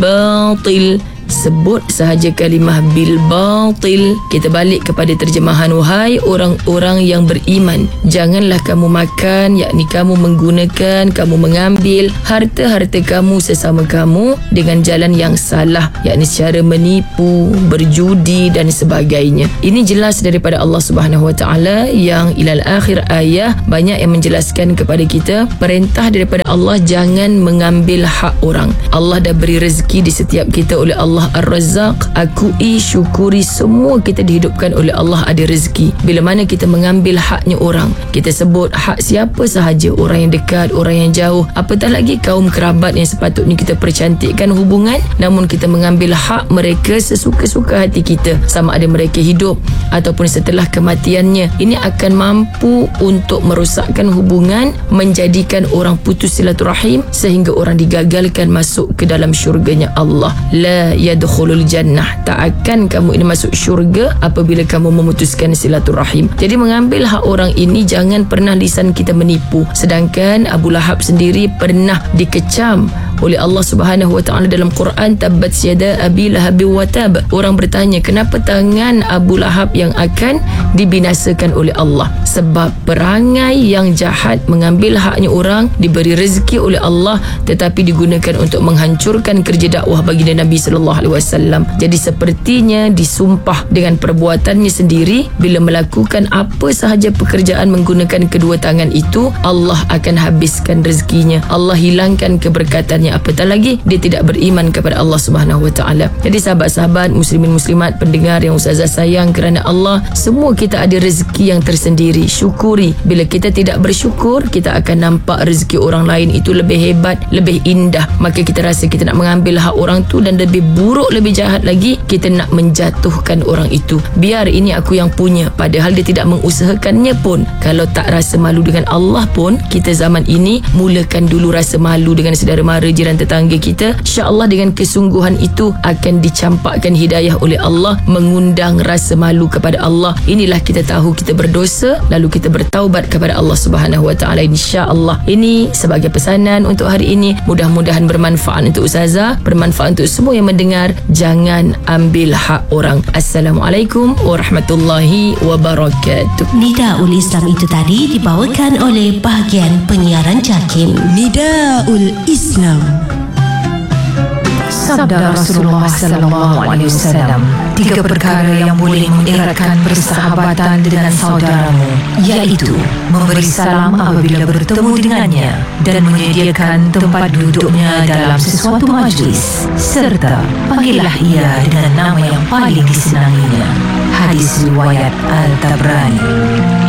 batil. Sebut sahaja kalimah bil batil. Kita balik kepada terjemahan, wahai orang-orang yang beriman, janganlah kamu makan, yakni kamu menggunakan, kamu mengambil harta-harta kamu sesama kamu dengan jalan yang salah, yakni secara menipu, berjudi dan sebagainya. Ini jelas daripada Allah Subhanahu Wa Taala yang ilal akhir ayat banyak yang menjelaskan kepada kita perintah daripada Allah jangan mengambil hak orang. Allah dah beri rezeki di setiap kita oleh Allah Ar-Razzaq. Akui, syukuri, semua kita dihidupkan oleh Allah ada rezeki. Bila mana kita mengambil haknya orang, kita sebut hak siapa sahaja, orang yang dekat, orang yang jauh, apatah lagi kaum kerabat yang sepatutnya kita percantikkan hubungan, namun kita mengambil hak mereka sesuka-suka hati kita, sama ada mereka hidup ataupun setelah kematiannya. Ini akan mampu untuk merosakkan hubungan, menjadikan orang putus silaturahim sehingga orang digagalkan masuk ke dalam syurganya Allah. La yadkhulul jannah, tak akan kamu ini masuk syurga apabila kamu memutuskan silaturahim. Jadi mengambil hak orang ini jangan pernah lisan kita menipu. Sedangkan Abu Lahab sendiri pernah dikecam oleh Allah Subhanahu Wa Taala dalam Quran, tabbat yada abi lahab wa tab. Orang bertanya, kenapa tangan Abu Lahab yang akan dibinasakan oleh Allah? Sebab perangai yang jahat, mengambil haknya orang, diberi rezeki oleh Allah tetapi digunakan untuk menghancurkan kerja dakwah baginda Nabi sallallahu alaihi wasallam. Jadi sepertinya disumpah dengan perbuatannya sendiri, bila melakukan apa sahaja pekerjaan menggunakan kedua tangan itu, Allah akan habiskan rezekinya, Allah hilangkan keberkatannya, apatah lagi dia tidak beriman kepada Allah Subhanahu Wa Taala. Jadi sahabat-sahabat, muslimin muslimat, pendengar yang ustazah sayang kerana Allah, semua kita ada rezeki yang tersendiri. Syukuri. Bila kita tidak bersyukur, kita akan nampak rezeki orang lain itu lebih hebat, lebih indah, maka kita rasa kita nak mengambil hak orang tu, dan lebih buruk, lebih jahat lagi, kita nak menjatuhkan orang itu. Biar ini aku yang punya, padahal dia tidak mengusahakannya pun. Kalau tak rasa malu dengan Allah pun, kita zaman ini mulakan dulu rasa malu dengan saudara mara, jiran tetangga kita. InsyaAllah dengan kesungguhan itu akan dicampakkan hidayah oleh Allah, mengundang rasa malu kepada Allah. Inilah kita tahu kita berdosa, lalu kita bertaubat kepada Allah Subhanahu Wa Taala. InsyaAllah ini sebagai pesanan untuk hari ini, mudah-mudahan bermanfaat untuk ustazah, bermanfaat untuk semua yang mendengar. Jangan ambil hak orang. Assalamualaikum warahmatullahi wabarakatuh. Nidaul Islam itu tadi dibawakan oleh bahagian penyiaran JAKIM. Nidaul Islam. Sabda Rasulullah sallallahu alaihi wasallam, 3 perkara yang boleh mengeratkan persahabatan dengan saudaramu, iaitu memberi salam apabila bertemu dengannya dan menyediakan tempat duduknya dalam sesuatu majlis, serta panggillah ia dengan nama yang paling disenanginya. Hadis riwayat Al-Tabrani.